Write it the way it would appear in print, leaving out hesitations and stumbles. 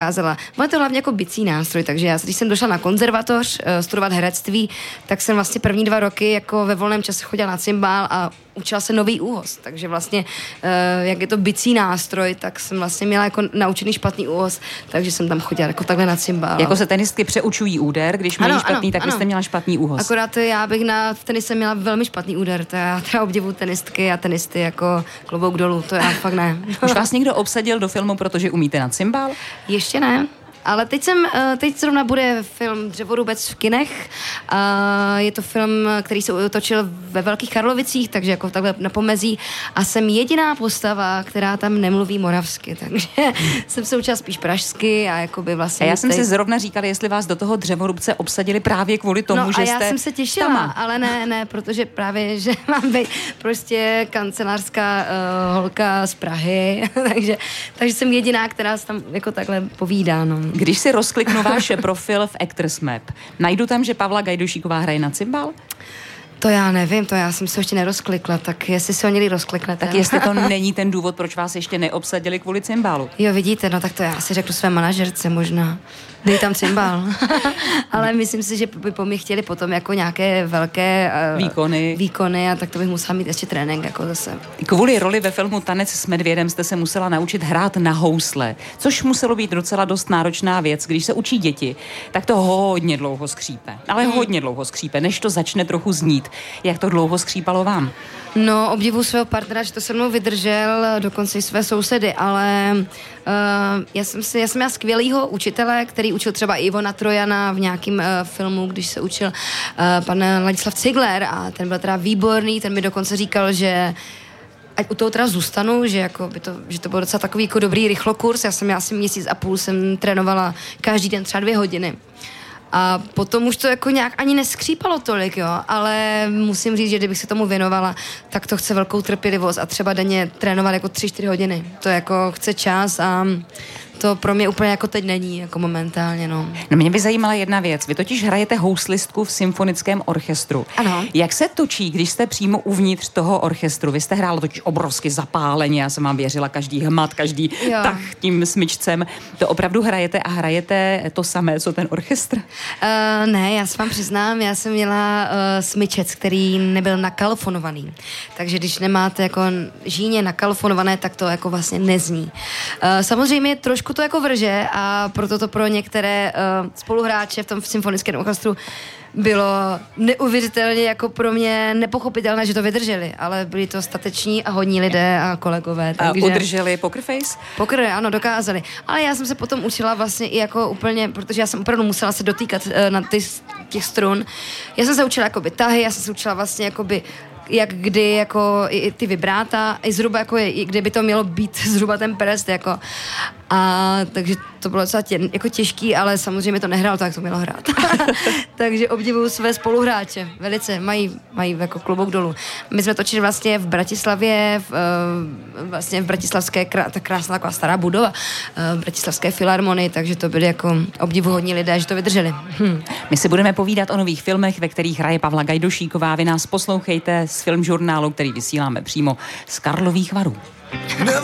vycházela. Bylo to hlavně jako bicí nástroj, takže já, když jsem došla na konzervatoř studovat herectví, tak jsem vlastně první 2 roky jako ve volném čase chodila na cymbál a učila se nový úhoz, takže vlastně, jak je to bicí nástroj, tak jsem vlastně měla jako naučený špatný úhoz, takže jsem tam chodila jako takhle na cymbál. Jako se tenistky přeučují úder, když mají špatný, tak jste měla špatný úhoz. Akorát já bych v tenise měla velmi špatný úder, to já teda obdivuju tenistky a tenisty jako klobouk dolů, to já fakt ne. Už vás někdo obsadil do filmu, protože umíte na cymbál? Ještě ne. Ale teď zrovna bude film Dřevorubec v kinech. Je to film, který se točil ve Velkých Karlovicích, takže jako takhle na pomezí. A jsem jediná postava, která tam nemluví moravsky, takže jsem se učila spíš pražsky a jakoby vlastně... A já jsem si zrovna říkala, jestli vás do toho Dřevorubce obsadili právě kvůli tomu, že jste... já jsem se těšila, tama. Ale ne, protože právě, že mám být prostě kancelářská holka z Prahy, takže jsem jediná, která se tam jako takhle povídá, no. Když si rozkliknu váš profil v Actors Map, najdu tam, že Pavla Gajdošíková hraje na cymbal? To já nevím, to já jsem se ještě nerozklikla, tak jestli se ho někdy rozkliknete. Tak jestli to není ten důvod, proč vás ještě neobsadili kvůli cymbálu. Jo, vidíte, no tak to já si řeknu své manažerce možná. Dej tam cymbál. Ale myslím si, že by po mě chtěli potom jako nějaké velké výkony a tak to bych musela mít ještě trénink jako zase. Kvůli roli ve filmu Tanec s medvědem jste se musela naučit hrát na housle, což muselo být docela dost náročná věc. Když se učí děti, tak to hodně dlouho skřípe. Ale hodně dlouho skřípe, než to začne trochu znít. Jak to dlouho skřípalo vám? No, obdivuji svého partnera, že to se mnou vydržel, dokonce i své sousedy, ale já jsem měla skvělýho učitele, který učil třeba Ivona Trojana v nějakém filmu, když se učil pan Ladislav Cigler a ten byl teda výborný, ten mi dokonce říkal, že ať u toho teda zůstanu, že to byl docela takový jako dobrý rychlokurs, já jsem měla asi 1,5 měsíce jsem trénovala každý den třeba 2 hodiny. A potom už to jako nějak ani neskřípalo tolik, jo, ale musím říct, že kdybych se tomu věnovala, tak to chce velkou trpělivost a třeba denně trénovat jako 3-4 hodiny. To jako chce čas a to pro mě úplně jako teď není, jako momentálně, no. No mě by zajímala jedna věc. Vy totiž hrajete houslistku v symfonickém orchestru. Ano. Jak se točí, když jste přímo uvnitř toho orchestru? Vy jste hrála totiž obrovsky zapáleně, já jsem vám věřila každý hmat, každý tah tím smyčcem. To opravdu hrajete a hrajete to samé, co ten orchestr? Ne, já se vám přiznám, já jsem měla smyčec, který nebyl nakalfonovaný. Takže když nemáte jako žíně nakalfonované, tak to jako vlastně nezní. Samozřejmě trošku to jako vrže a proto to pro některé spoluhráče v tom symfonickém orchestru bylo neuvěřitelně jako pro mě nepochopitelné, že to vydrželi, ale byli to stateční a hodní lidé a kolegové. Takže... A udrželi poker face? Poker, ano, dokázali. Ale já jsem se potom učila vlastně i jako úplně, protože já jsem opravdu musela se dotýkat na těch strun. Já jsem se učila jakoby tahy, já jsem se učila vlastně jakoby jak kdy jako i ty vibráta, i zhruba jako kde by to mělo být zhruba ten prst, jako. A takže to bylo docela jako těžký, ale samozřejmě to nehrálo tak, to mělo hrát. Takže obdivuju své spoluhráče, velice, mají jako klobouk dolů. My jsme točili vlastně v Bratislavě, vlastně v bratislavské, ta krásná taková stará budova, v bratislavské filharmonii, takže to byly jako obdivuhodní lidé, že to vydrželi. My si budeme povídat o nových filmech, ve kterých hraje Pavla Gajdošíková. Vy nás poslouchejte z Filmžurnálu, který vysíláme přímo z Karlových Varů.